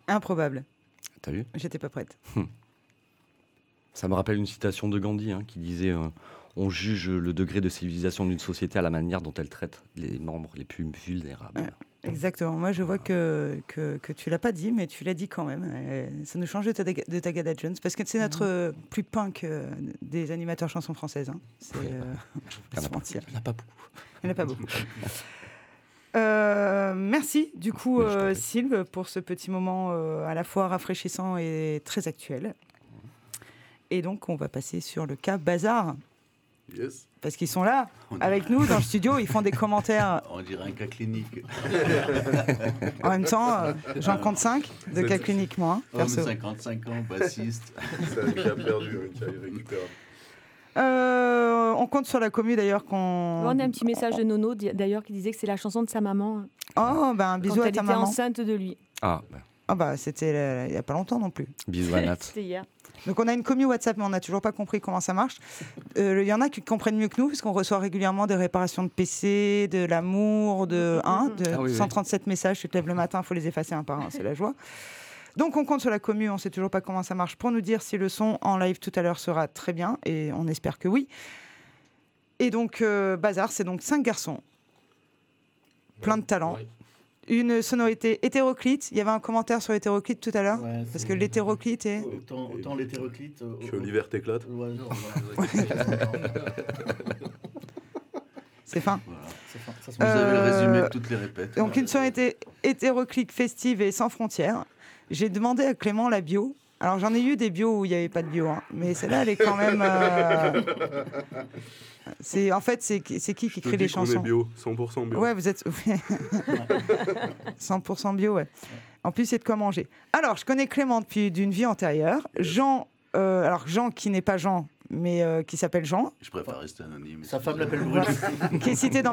Improbable. T'as vu ? J'étais pas prête. Ça me rappelle une citation de Gandhi qui disait on juge le degré de civilisation d'une société à la manière dont elle traite les membres les plus vulnérables. Exactement. Moi, je vois que tu l'as pas dit, mais tu l'as dit quand même. Ça nous change de Tagada Jones, parce que c'est notre plus punk des animateurs chansons françaises. Hein. Il n'y en a pas beaucoup. Il n'y en a pas beaucoup. Merci, du coup, Sylve, pour ce petit moment à la fois rafraîchissant et très actuel. Et donc, on va passer sur le cas Bazar. Yes. Parce qu'ils sont là, avec nous, dans le studio, ils font des commentaires. On dirait un cas clinique. En même temps, j'en compte 5 de cas cliniques, moi. Homme, 55 ans, bassiste. C'est un qui a perdu, un qui a récupéré. On compte sur la commu, d'ailleurs, On a un petit message de Nono, d'ailleurs, qui disait que c'est la chanson de sa maman. Oh, ben un bisou à ta maman. Quand elle était enceinte de lui. C'était il n'y a pas longtemps non plus. Bisous à Nat. C'était hier. Donc on a une commu WhatsApp, mais on n'a toujours pas compris comment ça marche. Il y en a qui comprennent mieux que nous, parce qu'on reçoit régulièrement des réparations de PC, de l'amour, de 137 messages. Tu te lèves le matin, il faut les effacer un par un, c'est la joie. Donc on compte sur la commu, on ne sait toujours pas comment ça marche, pour nous dire si le son en live tout à l'heure sera très bien, et on espère que oui. Et donc Bazar, c'est donc 5 garçons, plein de talent. Ouais. Une sonorité hétéroclite. Il y avait un commentaire sur l'hétéroclite tout à l'heure, parce que l'hétéroclite est... Autant l'hétéroclite... Que l'hiver t'éclate. Ouais, non, c'est fin. Voilà, c'est fin. Ça, vous avez le résumé de toutes les répètes. Donc une sonorité hétéroclite, festive et sans frontières. J'ai demandé à Clément la bio. Alors j'en ai eu des bios où il n'y avait pas de bio, hein, mais celle-là, elle est quand même... C'est qui crée les chansons. On est bio, 100% bio. Ouais, vous êtes 100% bio, ouais. En plus, c'est de quoi manger. Alors, je connais Clément depuis d'une vie antérieure. Jean qui n'est pas Jean, mais qui s'appelle Jean. Je préfère rester anonyme. Sa femme l'appelle Bruno. Qui est cité dans